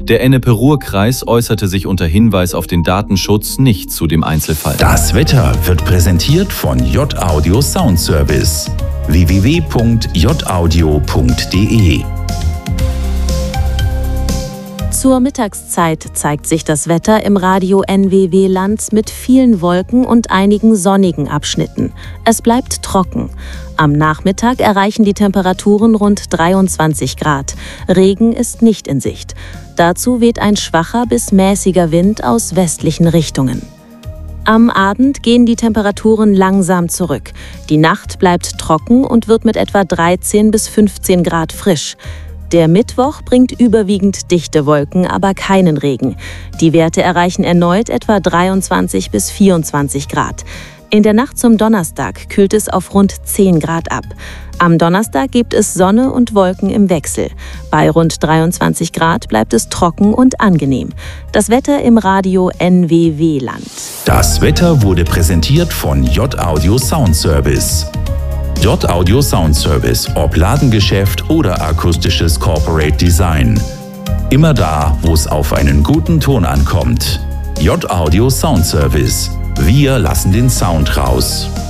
Der Ennepe-Ruhr-Kreis äußerte sich unter Hinweis auf den Datenschutz nicht zu dem Einzelfall. Das Wetter wird präsentiert von J-Audio Soundservice. www.jaudio.de. Zur Mittagszeit zeigt sich das Wetter im Radio NWW Land mit vielen Wolken und einigen sonnigen Abschnitten. Es bleibt trocken. Am Nachmittag erreichen die Temperaturen rund 23 Grad. Regen ist nicht in Sicht. Dazu weht ein schwacher bis mäßiger Wind aus westlichen Richtungen. Am Abend gehen die Temperaturen langsam zurück. Die Nacht bleibt trocken und wird mit etwa 13 bis 15 Grad frisch. Der Mittwoch bringt überwiegend dichte Wolken, aber keinen Regen. Die Werte erreichen erneut etwa 23 bis 24 Grad. In der Nacht zum Donnerstag kühlt es auf rund 10 Grad ab. Am Donnerstag gibt es Sonne und Wolken im Wechsel. Bei rund 23 Grad bleibt es trocken und angenehm. Das Wetter im Radio NWW Land. Das Wetter wurde präsentiert von J-Audio Soundservice. J-Audio Soundservice, ob Ladengeschäft oder akustisches Corporate Design. Immer da, wo es auf einen guten Ton ankommt. J-Audio Soundservice. Wir lassen den Sound raus.